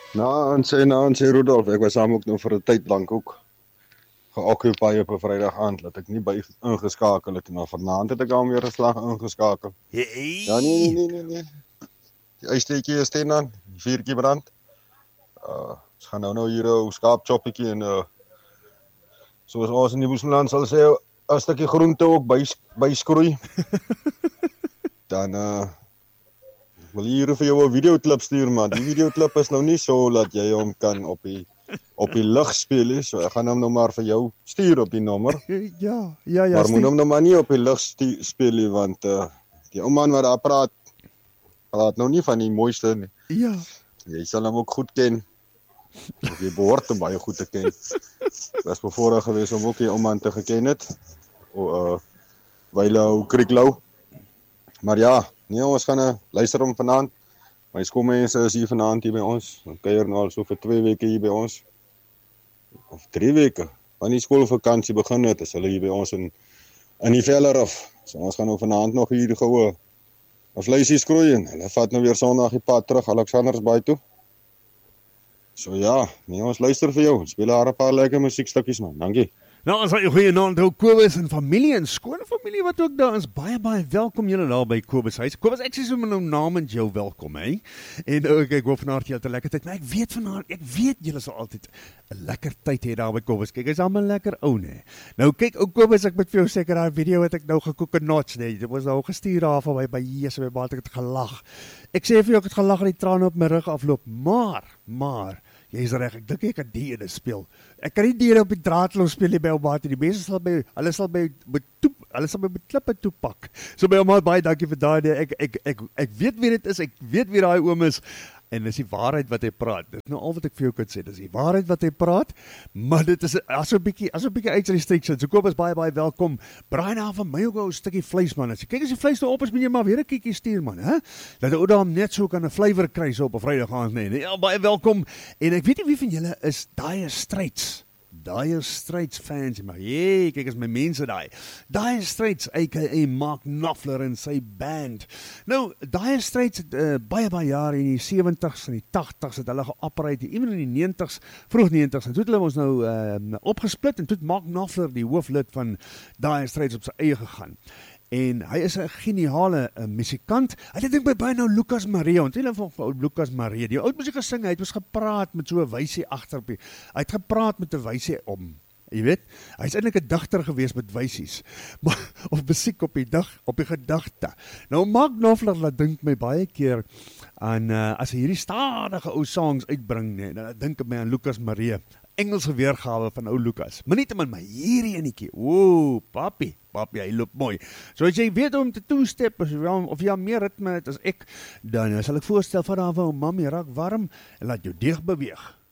Nou, en sê Rudolf, ek was saam ook nou vir 'n tyd lank ook geoccupy op 'n Vrydag aand, dat ek nie by ingeskakel het, maar vanaand het ek dan weer 'n slag ingeskakel. Ja, nee. Die ysteetjie is teen aan, die vuurtjie brand. Ons gaan nou hier 'n skaapchoppetjie en soos ons in die Boesmanland sal sê, 'n stukkie groente ook byskroei. Dan wil hier vir jou 'n videoklip stuur, man. Die videoklip is nou nie so dat jy hom kan op die lug speel nie. So ek gaan hom nou maar vir jou stuur op die nommer. Ja. Maar moet hom nou maar nie op die lug speel nie, want die ou man wat daar praat nou nie van die mooiste nie. Ja. Jy sal hom ook goed ken. Of jy behoort hom baie goed te ken. Was bevoorreg geweest om ook die ou man te geken het. Wyle Krieklou. Maar ja, nee, ons gaan luister hom vanaand. My skoolmense is hier vanaand hier by ons. Ons kuier nou al so vir 2 weke hier by ons. Of 3 weke. Wanneer die skoolvakansie begin het, is hulle hier by ons in die Vellerhof. So ons gaan nou vanaand nog hier gou 'n vleisie skroei en hulle vat nou weer Sondag die pad terug Alexandersbaai toe. So ja, nee, ons luister vir jou. Speel daar 'n paar lekker musiekstukkies, man. Dankie. Nou, ons het goeie naam toe Kobus en familie en skoonfamilie wat ook daar is. Baie welkom julle daar by Kobus huis. Kobus, ek sê sommer nou namens jou welkom, hè. En ek hoop vanaand julle 'n lekker tyd. Maar ek weet julle sal altyd 'n lekker tyd hê daar by Kobus. Kyk, hy's almal lekker ou, né. Nou kyk, ou Kobus, ek moet vir jou seker daai video wat ek nou gekook en knots, né. Dit was nou gestuur daar van by Jesus by baie ek het gelag. Ek sê vir jou ek het gelag en die trane op my rug afloop, maar jy is reg, ek dink ek kan die ene speel. Ek kan nie die ene op die draadloos speel nie by Ouma. Die mense sal hulle sal by klippe toe pak. So by Ouma, baie dankie vir daai. Ek weet wie dit is, ek weet wie daai oom is. En dis die waarheid wat hy praat. Dis nou al wat ek vir jou kan sê. Dis die waarheid wat hy praat, maar dit is as 'n bietjie uit restrictions. So Kobus, baie welkom. Braai nou van my ook 'n stukkie vleis, man. As jy kyk as die vleis nou op is, moet jy maar weer 'n kykie stuur, man, hè? Dat ou daam net so kan 'n flavour kry so op 'n Vrydag aand, nee. Ja, baie welkom. En ek weet nie wie van julle is Dire Straits fans, maar kyk as my mense daai. Dire Straits, aka Mark Knopfler en sy band. Nou, Dire Straits het baie jare in die 70s en die 80s het hulle geoperate, even in die 90s, vroeg 90s, en toe het hulle ons nou opgesplit, en toe het Mark Knopfler, die hooflid van Dire Straits, op sy eie gegaan. En hy is 'n geniale musikant. Hy dink by baie nou Lucas Maria, want hulle van Lucas Maria, die oud musiek gesing, hy het ons gepraat met so 'n wysie agter op. Hy het gepraat met 'n wysie om. Jy weet, hy's eintlik 'n digter gewees met wysies. Maar of musiek op die gedagte. Nou Mark Knopfler laat dink my baie keer aan as hy hierdie stadige ou songs uitbring, nee, dan dink ek my aan Lucas Maria. Engelse weergawe van ou Lucas. Maar nie hierdie enetjie. O, papi, hy loop mooi. So as jy weet om te two-step, of jy meer ritme het as ek, dan sal ek voorstel van daar waar Mami raak warm en laat jou deeg beweeg.